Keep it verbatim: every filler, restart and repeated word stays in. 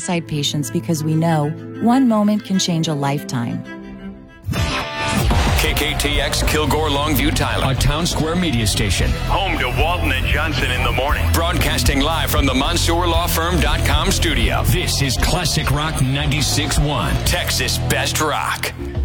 alongside patients because we know one moment can change a lifetime. K K T X Kilgore Longview Tyler, a Town Square media station. Home to Walton and Johnson in the morning. Broadcasting live from the Mansour Law Firm dot com studio. This is Classic Rock ninety-six point one, Texas Best Rock.